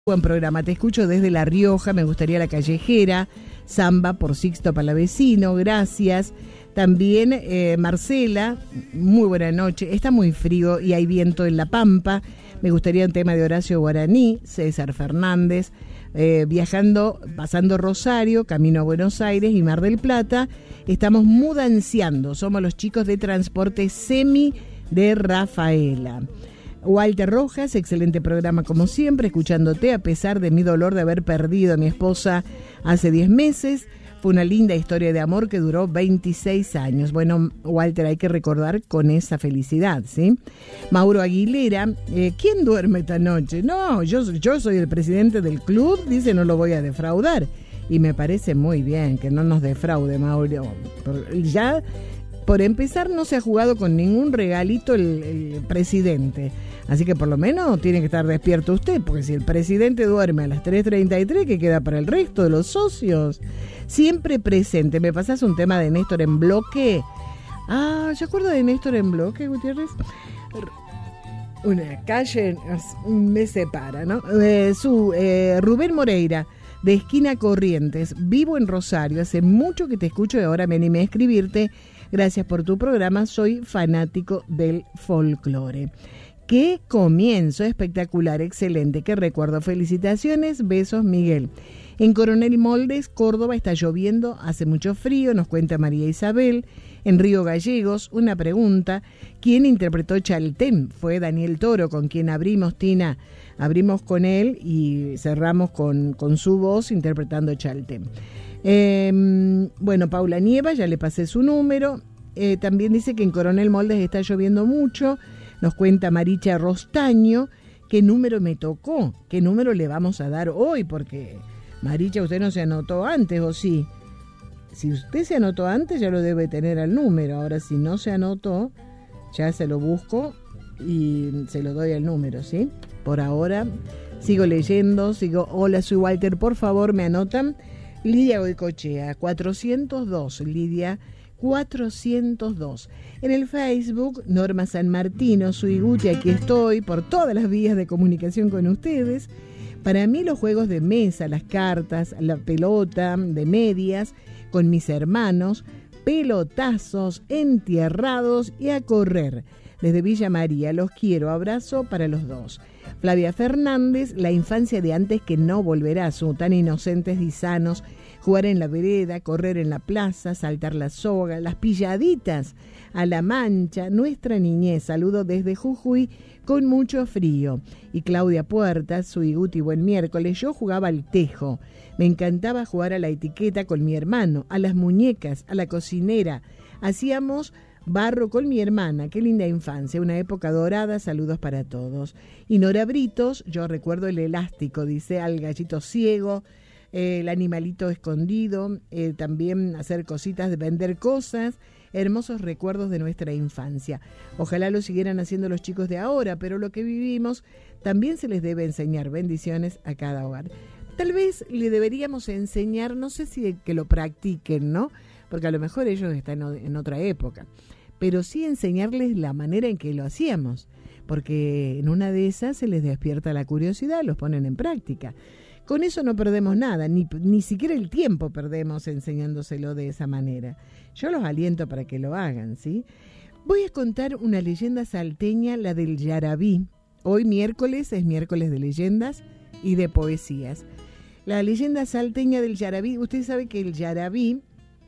Buen programa, te escucho desde La Rioja, me gustaría La Callejera, Samba por Sixto Palavecino, gracias. También Marcela, muy buena noche, está muy frío y hay viento en La Pampa, me gustaría un tema de Horacio Guaraní, César Fernández, viajando, pasando Rosario, camino a Buenos Aires y Mar del Plata, estamos mudanciando, somos los chicos de Transporte Semi de Rafaela. Walter Rojas, excelente programa como siempre, escuchándote a pesar de mi dolor de haber perdido a mi esposa hace 10 meses. Fue una linda historia de amor que duró 26 años. Bueno, Walter, hay que recordar con esa felicidad, ¿sí? Mauro Aguilera, ¿quién duerme esta noche? No, yo soy el presidente del club, dice, no lo voy a defraudar. Y me parece muy bien que no nos defraude, Mauro. Ya, por empezar, no se ha jugado con ningún regalito el presidente. Así que por lo menos tiene que estar despierto usted, porque si el presidente duerme a las 3:33, ¿qué queda para el resto de los socios? Siempre presente. ¿Me pasás un tema de Néstor en Bloque? Ah, ¿se acuerda de Néstor en Bloque, Gutiérrez? Una calle me separa, ¿no? Rubén Moreira, de Esquina Corrientes. Vivo en Rosario, hace mucho que te escucho y ahora me animé a escribirte. Gracias por tu programa, soy fanático del folclore. ¡Qué comienzo espectacular, excelente! ¡Qué recuerdo! Felicitaciones, besos, Miguel. En Coronel Moldes, Córdoba, está lloviendo, hace mucho frío, nos cuenta María Isabel. En Río Gallegos, una pregunta. ¿Quién interpretó Chaltén? Fue Daniel Toro, con quien abrimos, Tina. Abrimos con él y cerramos con su voz interpretando Chaltén. Bueno, Paula Nieva, ya le pasé su número. También dice que en Coronel Moldes está lloviendo mucho. Nos cuenta Maricha Rostaño, ¿qué número me tocó? ¿Qué número le vamos a dar hoy? Porque, Maricha, usted no se anotó antes, ¿o sí? Si usted se anotó antes, ya lo debe tener al número. Ahora, si no se anotó, ya se lo busco y se lo doy al número, ¿sí? Por ahora, sigo leyendo, hola, soy Walter, por favor, me anotan. Lidia Goicochea, 402, Lidia 402. En el Facebook, Norma San Martino, soy Guti, aquí estoy por todas las vías de comunicación con ustedes. Para mí los juegos de mesa, las cartas, la pelota de medias, con mis hermanos, pelotazos, entierrados y a correr. Desde Villa María, los quiero, abrazo para los dos. Flavia Fernández, la infancia de antes que no volverá, son tan inocentes y sanos, jugar en la vereda, correr en la plaza, saltar la soga, las pilladitas a la mancha, nuestra niñez, saludo desde Jujuy con mucho frío. Y Claudia Puertas, soy Guti, buen miércoles, yo jugaba al tejo, me encantaba jugar a la etiqueta con mi hermano, a las muñecas, a la cocinera, hacíamos barro con mi hermana, qué linda infancia, una época dorada, saludos para todos. Y Nora Britos, yo recuerdo el elástico, dice, al gallito ciego, el animalito escondido, también hacer cositas, de vender cosas, hermosos recuerdos de nuestra infancia. Ojalá lo siguieran haciendo los chicos de ahora, pero lo que vivimos también se les debe enseñar. Bendiciones a cada hogar. Tal vez le deberíamos enseñar, no sé si que lo practiquen, ¿no? Porque a lo mejor ellos están en otra época, pero sí enseñarles la manera en que lo hacíamos, porque en una de esas se les despierta la curiosidad, los ponen en práctica. Con eso no perdemos nada, ni siquiera el tiempo perdemos enseñándoselo de esa manera. Yo los aliento para que lo hagan, ¿sí? Voy a contar una leyenda salteña, la del Yarabí. Hoy miércoles es miércoles de leyendas y de poesías. La leyenda salteña del Yarabí, usted sabe que el Yarabí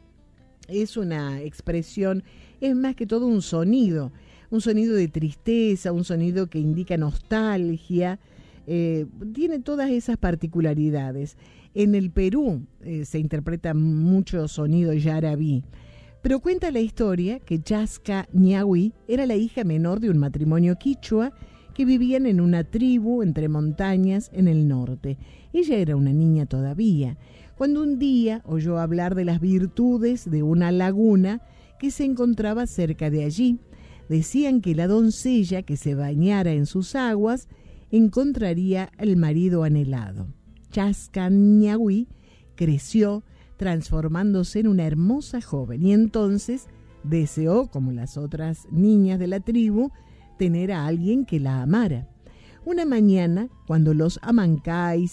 es una expresión, es más que todo un sonido de tristeza, un sonido que indica nostalgia, tiene todas esas particularidades. En el Perú se interpreta mucho sonido yarabí, pero cuenta la historia que Chasca Ñahui era la hija menor de un matrimonio quichua que vivían en una tribu entre montañas en el norte. Ella era una niña todavía, cuando un día oyó hablar de las virtudes de una laguna que se encontraba cerca de allí. Decían que la doncella que se bañara en sus aguas encontraría el marido anhelado. Chasca Ñahui creció transformándose en una hermosa joven y entonces deseó, como las otras niñas de la tribu, tener a alguien que la amara. Una mañana, cuando los amancáis